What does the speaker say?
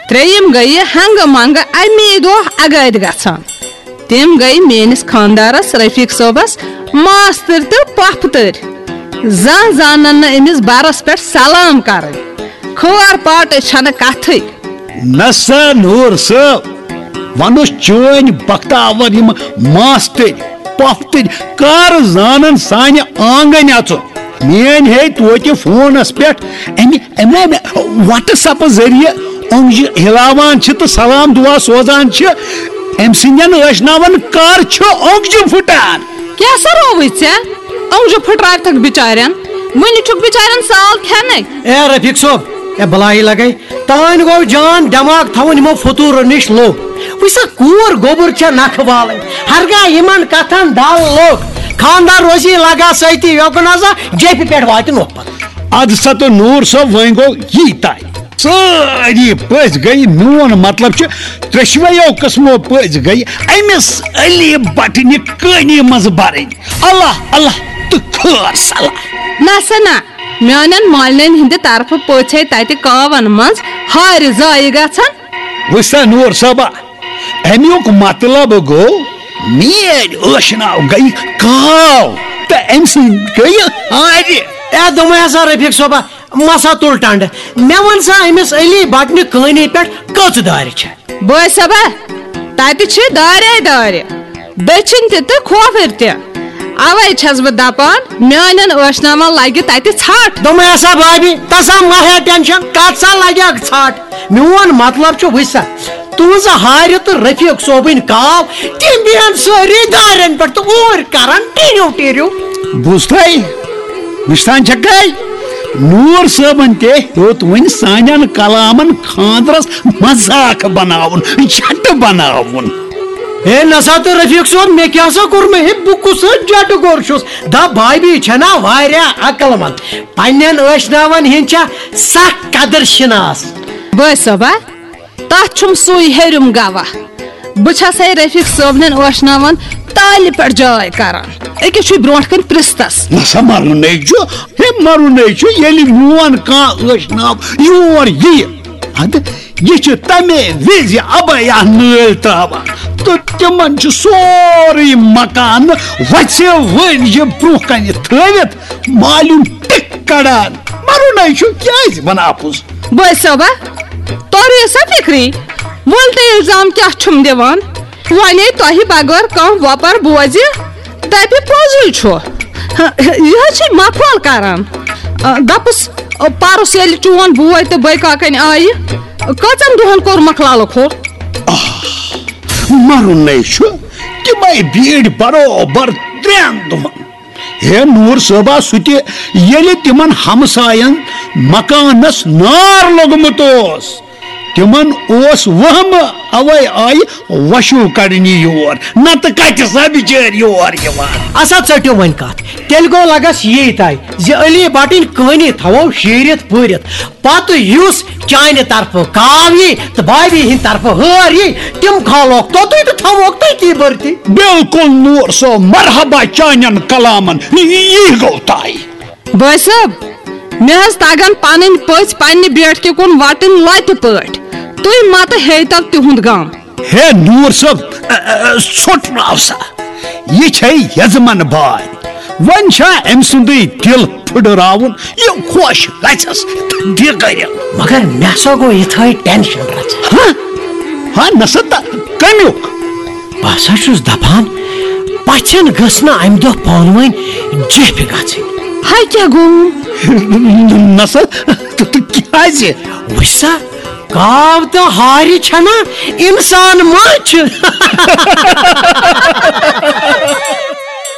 تریم گئی ہنگ منگ امی دہ اگاد گژھان تم گئی میانس خاندارس رفیق صوبس ماستر تو پپتر زان زانن امس برس پہ سلام کرن کھور پاٹ چھن کتھ نسا نور صاحب ونس چون بختاور یم ماستر پپتر کر زانن سانہ آنگن اژن مین ہے توتہ فونس پہ واٹس ایپ ذریعہ اونج ہلاوان تو سلام دعا سوزان ام سندین ٲشناون کر اونگجہ پھٹان کیا سا روی ژےٚ اونگجہ پھٹرایتھک بچارین ونہ چھک بچارین سال کھینے اے رفیق صوب اے بلائی لگے تان گو جان دماغ تھون یمو فطور نش لوگ وسا کور گوبر چھ نکھ والن ہرگاہ یمن کتھن دل لوگ خاندار روزی لگا سۭتی یوکن ہسا جیپی پٮ۪ٹھ واتہِ نوپر اد سا تو نور صاحب وۄنۍ گوٚو یی تانۍ ساری پٔژھۍ گٔے میون مطلب چھُ ترٛیشوَیو قٕسمو پٔژھۍ گٔے أمِس علی بٹنہِ کٲنی منٛز برٕنۍ اللہ اللہ تہٕ خٲر صلاح نسا نہ میانین مالین ہند طرف پٔژھے تتہِ کاون منٛز ہارِ زایہِ گژھان وٕچھسا نور صٲبا امیُک مطلب گوٚو میٲنۍ ٲشناو گٔے کاو تہٕ امہِ سۭتۍ گٔیہِ ہارِ اے دوٚپمَے ہسا رفیق صوبا مسا تُل ٹنڈ مےٚ ون سا أمِس علی بٹنہِ کٲنی پٮ۪ٹھ کٔژ دارِ چھےٚ بٲے صٲبا تتہِ چھِ دارے دارِ دٔچھِنۍ تہِ تہٕ کھوفٕرۍ تہِ اوے چھس بہٕ دپان میانین ٲشناون لگہِ تتہِ ژھٹھ دوٚپمَے ہسا بھابی تسا ما ہے ٹینشن کتھ سا لگیکھ ژھٹھ میون مطلب چھُ وٕچھ سا تُہنٛز ہارِ تہٕ رفیق صوبٕنۍ کاو تِم بیہن سٲری دارٮ۪ن پٮ۪ٹھ تہٕ اوٗرۍ کرن ٹیٖرِو ٹیٖرِو بوٗزتھٕے وٕچھتان چھکھ گٔے نور صٲبن تہِ ہیوٚت وۄنۍ سانٮ۪ن کلامن خاندرس مذاق بناوُن جٹہٕ بناوُن ہے نسا تو رفیق صوب مے کیا سا کوٚر مےٚ ہے بہٕ کُس جٹ گور چھُس دپ بھابی چھنا واریاہ عقل مند پننٮ۪ن ٲشناون ہِنٛدۍ چھا سخ قدر شناس بٲے صٲبا تتھ چھُم سُے ہیٚرِم گواہ بہٕ چھسے رفیق صٲبنٮ۪ن ٲشناون تالہِ پٮ۪ٹھ جاے کران أکِس چھُے برونٛٹھ کَنۍ پرٛژھتس نسا مرُنے چھُ ہے مرُنے چھُ ییٚلہِ میون کانٛہہ ٲشناو یور یِیہِ ادٕ یہِ چھُ تمے وِزِ ابیا نٲلۍ تراوان تہٕ تِمن چھُ سورُے مکانہٕ وژھِ ؤرجہِ برونٛہہ کنہِ تھٲوِتھ مالیُن ٹِک کڑان مرُنے چھُ کیازِ ون اپُز بٲے صٲبا توٚرُے سا فِکری وۄلٹہٕ الزام کیاہ چھُم دِوان وۄنۍ تۄہہِ بغٲر کانٛہہ وۄپر بوزِ دپہِ پوٚزُے چھُ یہِ حظ چھِ مخول کران دپُس پرُس ییٚلہِ چون بوے تہٕ بٲے کاکَنۍ آیہِ کٔژن دۄہن کوٚرمکھ لالہٕ کھوٚل مرُنے چھُ تِمے بیٖڑ برابر 3 دۄہن ہے نور صٲبا سُہ تہِ ییٚلہِ تِمن ہمساین مکانس نار لوٚگمُت اوس تِمن اوس وہمہٕ اوے آیہِ وشوٗ کڑنہِ یور نتہٕ کتہِ سا بِچٲرۍ یور یِوان اسا ژٔٹِو وۄنۍ کتھ تیٚلہِ گوٚو لگس یی تۄہہِ زِ علی بٹٕنۍ کٲنی تھاوو شیٖرِتھ پوٗرِتھ پتہٕ یُس چانہِ طرفہٕ کاو یی تہٕ بھابی ہِنٛدِ طرفہٕ ہٲر یی تِم کھالوکھ توٚتُے تہٕ تھاووکھ تٔتی بٔرتھی بالکل نور صٲب مرحبا چانٮ۪ن کلامن یی گوٚو تۄہہِ بٲے صٲب مےٚ حظ تگان پنٕنۍ پٔژھۍ پننہِ بیٹھکہِ کُن وٹٕنۍ لتہِ پٲٹھۍ تُہۍ متہٕ ہیٚیتو تِہُنٛد غم ہے نور صٲب ژھۄٹراو سا یہِ چھے یزمن باے وۄنۍ چھا أمۍ سُنٛدٕے دل پھٕٹراوُن یہِ خۄش گژھٮ۪س دِ کٔرِو مگر مےٚ ہسا گوٚو یِتھٲے ٹینشن رژ ہاں نسا کمیُک بہٕ ہسا چھُس دپان پژھٮ۪ن گٔژھ نہٕ امہِ دۄہ پانہٕ ؤنۍ جیپہِ گژھٕنۍ ہاے کیاہ گوٚو نسا کیازِ وٕچھ سا کاو تہٕ ہارِ چھنا انسان ما چھِ